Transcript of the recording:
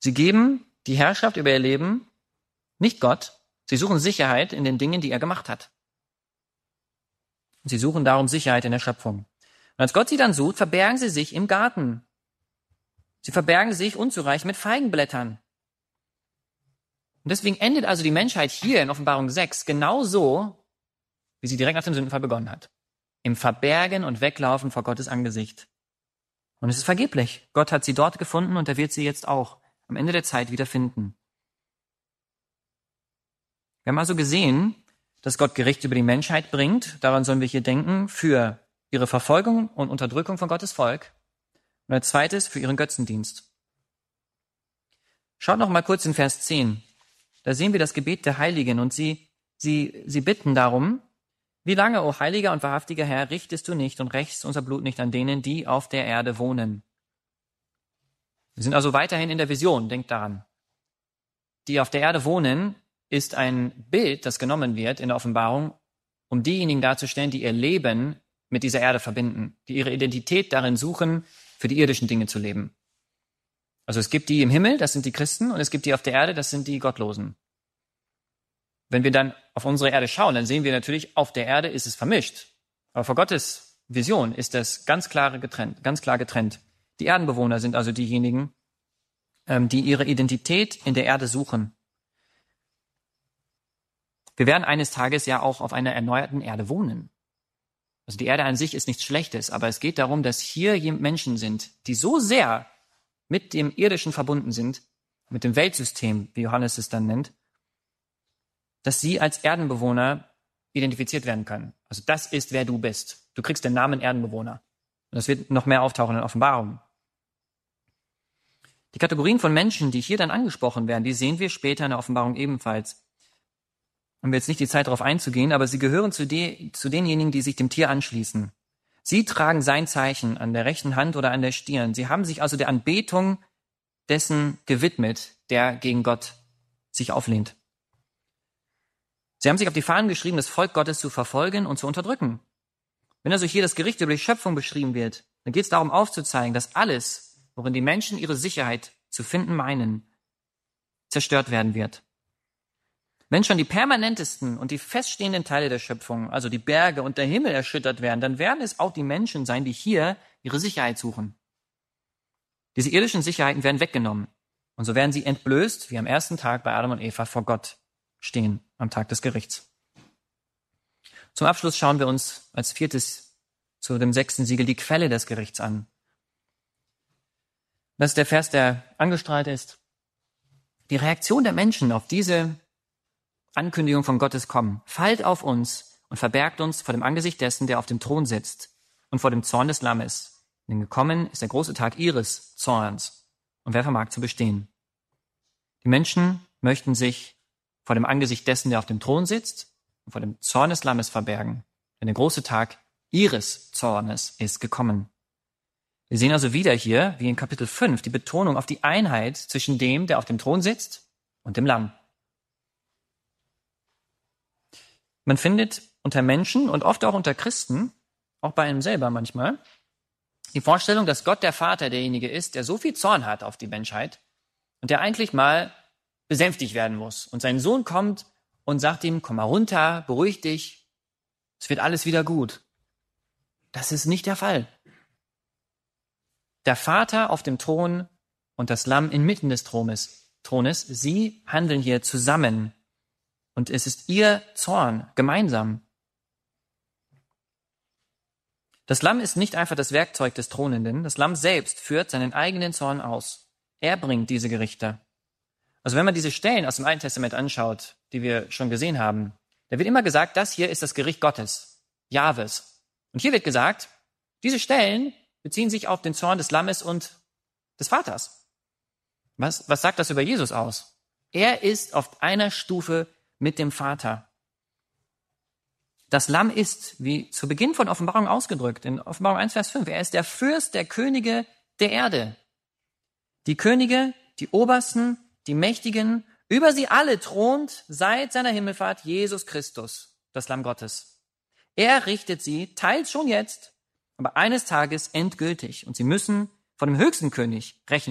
Sie geben die Herrschaft über ihr Leben nicht Gott. Sie suchen Sicherheit in den Dingen, die er gemacht hat. Sie suchen darum Sicherheit in der Schöpfung. Und als Gott sie dann sucht, verbergen sie sich im Garten. Sie verbergen sich unzureichend mit Feigenblättern. Und deswegen endet also die Menschheit hier in Offenbarung 6 genauso, wie sie direkt nach dem Sündenfall begonnen hat. Im Verbergen und Weglaufen vor Gottes Angesicht. Und es ist vergeblich. Gott hat sie dort gefunden und er wird sie jetzt auch am Ende der Zeit wieder finden. Wir haben also gesehen, dass Gott Gericht über die Menschheit bringt. Daran sollen wir hier denken, für ihre Verfolgung und Unterdrückung von Gottes Volk. Und als zweites für ihren Götzendienst. Schaut noch mal kurz in Vers 10. Da sehen wir das Gebet der Heiligen und sie bitten darum, wie lange, o heiliger und wahrhaftiger Herr, richtest du nicht und rächst unser Blut nicht an denen, die auf der Erde wohnen. Wir sind also weiterhin in der Vision, denkt daran. Die auf der Erde wohnen, ist ein Bild, das genommen wird in der Offenbarung, um diejenigen darzustellen, die ihr Leben mit dieser Erde verbinden, die ihre Identität darin suchen, für die irdischen Dinge zu leben. Also es gibt die im Himmel, das sind die Christen, und es gibt die auf der Erde, das sind die Gottlosen. Wenn wir dann auf unsere Erde schauen, dann sehen wir natürlich, auf der Erde ist es vermischt. Aber vor Gottes Vision ist das ganz klar getrennt. Die Erdenbewohner sind also diejenigen, die ihre Identität in der Erde suchen. Wir werden eines Tages ja auch auf einer erneuerten Erde wohnen. Also die Erde an sich ist nichts Schlechtes, aber es geht darum, dass hier Menschen sind, die so sehr mit dem Irdischen verbunden sind, mit dem Weltsystem, wie Johannes es dann nennt, dass sie als Erdenbewohner identifiziert werden können. Also das ist, wer du bist. Du kriegst den Namen Erdenbewohner. Und das wird noch mehr auftauchen in Offenbarung. Die Kategorien von Menschen, die hier dann angesprochen werden, die sehen wir später in der Offenbarung ebenfalls. Haben wir jetzt nicht die Zeit darauf einzugehen, aber sie gehören zu denjenigen, die sich dem Tier anschließen. Sie tragen sein Zeichen an der rechten Hand oder an der Stirn. Sie haben sich also der Anbetung dessen gewidmet, der gegen Gott sich auflehnt. Sie haben sich auf die Fahnen geschrieben, das Volk Gottes zu verfolgen und zu unterdrücken. Wenn also hier das Gericht über die Schöpfung beschrieben wird, dann geht es darum aufzuzeigen, dass alles, worin die Menschen ihre Sicherheit zu finden meinen, zerstört werden wird. Wenn schon die permanentesten und die feststehenden Teile der Schöpfung, also die Berge und der Himmel erschüttert werden, dann werden es auch die Menschen sein, die hier ihre Sicherheit suchen. Diese irdischen Sicherheiten werden weggenommen und so werden sie entblößt, wie am ersten Tag bei Adam und Eva vor Gott stehen, am Tag des Gerichts. Zum Abschluss schauen wir uns als viertes zu dem 6. Siegel die Quelle des Gerichts an. Das ist der Vers, der angestrahlt ist. Die Reaktion der Menschen auf diese Ankündigung von Gottes Kommen fallt auf uns und verbergt uns vor dem Angesicht dessen, der auf dem Thron sitzt und vor dem Zorn des Lammes. Denn gekommen ist der große Tag ihres Zorns. Und wer vermag zu bestehen? Die Menschen möchten sich vor dem Angesicht dessen, der auf dem Thron sitzt und vor dem Zorn des Lammes verbergen. Denn der große Tag ihres Zornes ist gekommen. Wir sehen also wieder hier, wie in Kapitel 5, die Betonung auf die Einheit zwischen dem, der auf dem Thron sitzt, und dem Lamm. Man findet unter Menschen und oft auch unter Christen, auch bei einem selber manchmal, die Vorstellung, dass Gott der Vater derjenige ist, der so viel Zorn hat auf die Menschheit und der eigentlich mal besänftigt werden muss. Und sein Sohn kommt und sagt ihm, komm mal runter, beruhig dich, es wird alles wieder gut. Das ist nicht der Fall. Der Vater auf dem Thron und das Lamm inmitten des Thrones, sie handeln hier zusammen. Und es ist ihr Zorn, gemeinsam. Das Lamm ist nicht einfach das Werkzeug des Thronenden. Das Lamm selbst führt seinen eigenen Zorn aus. Er bringt diese Gerichte. Also wenn man diese Stellen aus dem Alten Testament anschaut, die wir schon gesehen haben, da wird immer gesagt, das hier ist das Gericht Gottes, Jahwes. Und hier wird gesagt, diese Stellen beziehen sich auf den Zorn des Lammes und des Vaters. Was sagt das über Jesus aus? Er ist auf einer Stufe mit dem Vater. Das Lamm ist, wie zu Beginn von Offenbarung ausgedrückt, in Offenbarung 1, Vers 5, er ist der Fürst der Könige der Erde. Die Könige, die Obersten, die Mächtigen, über sie alle thront seit seiner Himmelfahrt Jesus Christus, das Lamm Gottes. Er richtet sie, teils schon jetzt, aber eines Tages endgültig. Und sie müssen vor dem höchsten König Rechenschaft